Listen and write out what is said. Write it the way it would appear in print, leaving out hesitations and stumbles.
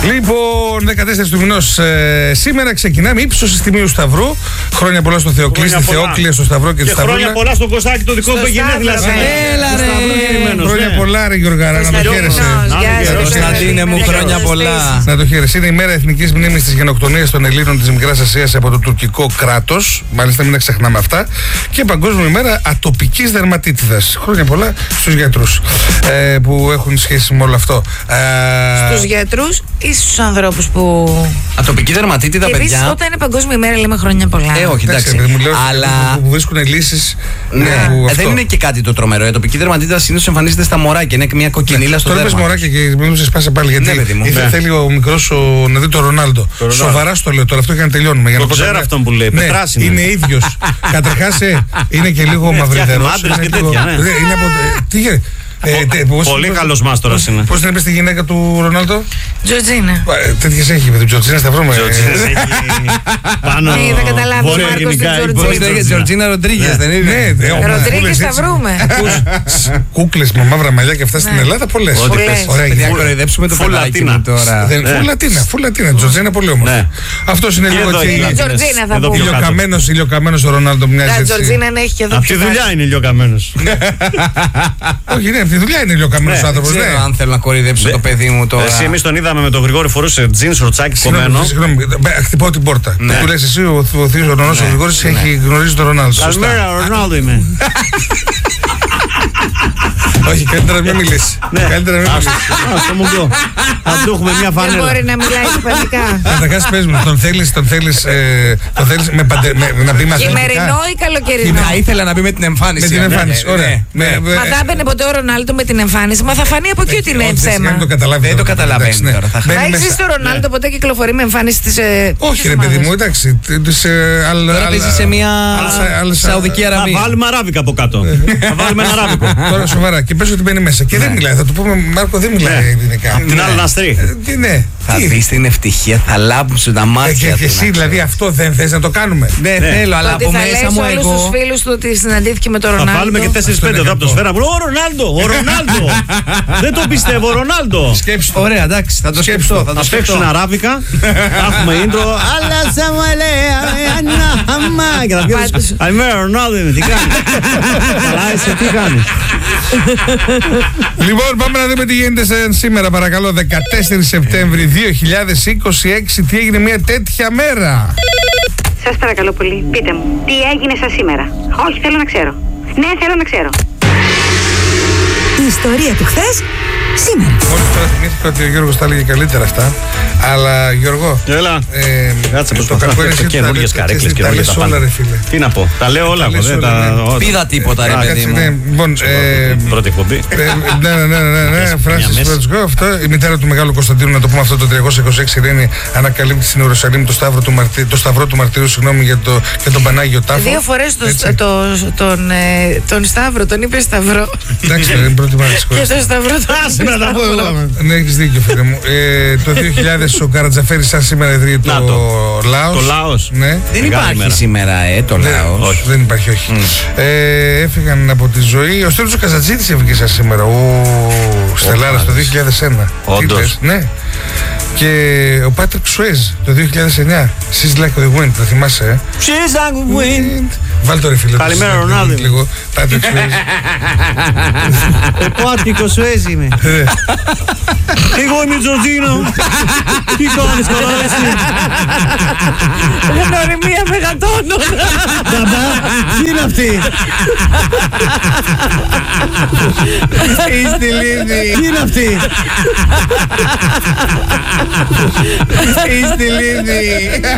Λοιπόν, 14 του μηνός σήμερα ξεκινάμε ύψωση τιμίου Σταυρού. Χρόνια πολλά στο Θεοκλή, στη Θεόκλεια, στο Σταυρό και στο Σταυρό. Χρόνια πολλά στο Κωστάκι, το δικό που γενέθλια. Έλα ρε! Χρόνια πολλά, ρε Γιωργάρα, να το χαίρεσαι. Κωνσταντίνε μου, χρόνια πολλά. Να το χαίρεσαι. Είναι η μέρα εθνικής μνήμης της γενοκτονίας των Ελλήνων της Μικράς Ασίας από το τουρκικό κράτος. Μάλιστα, μην τα ξεχνάμε αυτά. Και Παγκόσμια ημέρα ατοπικής δερματίτιδας. Χρόνια πολλά στους γιατρούς που έχουν σχέση με όλο αυτό. Στους γιατρούς ή στους ανθρώπους που. Ατοπική δερματίτιδα, παιδιά. Επίσης, όταν είναι Παγκόσμια ημέρα, λέμε χρόνια πολλά. Όχι, εντάξει. Αλλά. Που βρίσκουν λύσεις. Ναι, δεν είναι και κάτι το τρομερό. Η ατοπική δερματίτιδα συνήθως εμφανίζεται στα μωράκια. Είναι μια κοκκινίλα στο δέρμα. Τώρα μωράκια και μην σε σπάσε πάλι. Γιατί θέλει ο μικρός να δει τον Ρονάλντο. Σοβαρά στο λέω τώρα, αυτό και να τελειώνουμε. Το ξέρω αυτόν που λέει. Πετράσινο. Είναι ίδιος. Καταρχάς είναι και λίγο μαυριδερός. Πολύ καλός μάστορας είναι. Πώς την είπε στη γυναίκα του Ρονάλντο? Τζορτζίνα. Τέτοιες έχει με την Τζορτζίνα, θα βρούμε. Πάνω. Δεν καταλάβει ο Μάρκος την Τζορτζίνα. Τζορτζίνα Ροντρίγκες, δεν είναι? Ροντρίγκες θα βρούμε. Κούκλες με μαύρα μαλλιά και αυτά στην Ελλάδα πολλές. Ωραία, να κοροϊδέψουμε το παιδάκι μου τώρα. Φουλ Λατίνα, Τζορτζίνα πολύ όμορφη. Αυτός είναι λίγο ηλιοκαμένος ο Ρονάλντο, μοιάζει. Τζορτζίνα έχει και εδώ. Από τη δουλειά είναι ηλιοκαμένος. Όχι, ναι, τη δουλειά είναι ηλιοκαμένος άνθρωπος. Δεν ξέρω αν θέλω να κοροϊδέψω το παιδί μου τώρα. Εμείς τον είδαμε με τον Γρηγόρη, φορούσε τζιν, σορτσάκι κομμένο. Συγγνώμη, χτυπάω την πόρτα. Του λες εσύ, ο θείος ο Ρονάλντο, ο Γρηγόρης έχει γνωρίζει τον Ρονάλντο. Καλημέρα, Ρονάλντο είμαι. Όχι, καλύτερα να μην μιλήσει. Καλύτερα να μην μιλήσει. Στο μουγκό. Θα του έχουμε μια φανέλα. Δεν μπορεί να μιλάει ισπανικά. Καταρχάς πες μου, τον θέλεις να πει μαθηματικά? Χειμερινό ή καλοκαιρινό? Θα ήθελα να μπει με την εμφάνιση. Με την εμφάνιση, ωραία. Μα θα έμπαινε ποτέ ο Ρονάλντο με την εμφάνιση? Μα θα φανεί από εκεί ότι είναι ψέμα. Δεν το καταλαβαίνει τώρα. Θα έχεις το Ρονάλντο ποτέ κυκλοφορεί με εμφάνιση της? Όχι, ρε παιδί μου, εντάξει. Τώρα παίζει σε μια Σαουδική Αραβία. Θα βάλουμε αράβικα από κάτω. Θα βάλουμε ένα αράβικο. Τώρα σοβαρά, και πες ότι μπαίνει μέσα και δεν μιλάει. Θα του πούμε, Μάρκο, δεν μιλάει ελληνικά. Την άλλη Ναστρή. Θα δεις την ευτυχία, θα λάμπουν τα μάτια του. Και εσύ δηλαδή αυτό δεν θες να το κάνουμε? Ναι, θέλω, αλλά από μέσα μου εγώ. Θα λες όλους τους φίλους του ότι συναντήθηκε με τον Ρονάλντο. Θα βάλουμε και 4-5 εδώ από το σφαίρα. Ο Ρονάλντο! Δεν το πιστεύω, Ρονάλντο! Σκέψου. Ωραία, εντάξει, θα το σκέψω. Θα παίξουν αράβικα. Θα έχουμε intro. Αλλά σαμαλέα, αναχαμά. Και θα πιέσουν. Καλημέρα, Ρονάλντο είμαι. Τι κάνεις? Καλά είσαι, τι κάνεις? Λοιπόν, πάμε να δούμε τι γίνεται σήμερα, παρακαλώ. 14 Σεπτέμβρη 2026. Τι έγινε μια τέτοια μέρα? Σας παρακαλώ πολύ, πείτε μου, τι έγινε σας σήμερα? Όχι, θέλω να ξέρω. Ναι, θέλω να ξέρω. Η ιστορία του χθες, σήμερα. Μόλις τώρα θυμήθηκα ότι ο Γιώργος τα έλεγε καλύτερα αυτά. Αλλά Γιώργο, έλα. Κάτσε πως το κακό είναι και καινούργιες καρέκλες και όλα τα όλα, ρε φίλε. Τι να πω, τα λέω όλα. Πήδα τίποτα, ρε παιδί μου. Λοιπόν, πρώτη εκπομπή. Ναι, Φράνσις Φραντσικό, αυτό. Η μητέρα του Μεγάλου Κωνσταντίνου, να το πούμε αυτό, το 326 Ειρήνη, ανακαλύπτει στην Ιερουσαλήμ το Σταυρό του Μαρτυρίου, συγγνώμη, για τον Πανάγιο Τάφο. 2 φορές τον Σταύρο, τον είπε Σταυρό. Εντάξει, είναι πρώτη μέρα. Και το Σταυρό τον τα πω εγώ. Ναι, έχεις δίκιο, φίλε μου. Το 2000 ο Καρατζαφέρης σαν σήμερα ιδρύει το Λάος. Το Λάος. Ναι. Δεν υπάρχει σήμερα, το Λάος. Όχι, δεν υπάρχει, όχι. Έφυγαν από τη ζωή. Ο Στέλιος ο Καζατζήτης έφυγε σαν σήμερα. Ο Στελάρας το 2001. Όντως. Ναι. Και ο Πάτρικ Σουέζ το 2009. She's like the wind, το θυμάσαι? She's like the wind. Βάλ' το ρε φίλε. Καλημέρα, Ρονάλντο. Λίγο. Πάτρικ Σουέζ. Πάτρικ Σουέζ είμαι. Εγώ είμαι Τζορτζίνο. Τι κάνεις, καλά εσύ? Γνωριμία μεγατόνων. Μπαμπά, τι είναι αυτή? Είστε λίγοι. Τι είναι αυτή? Είστε λίγοι.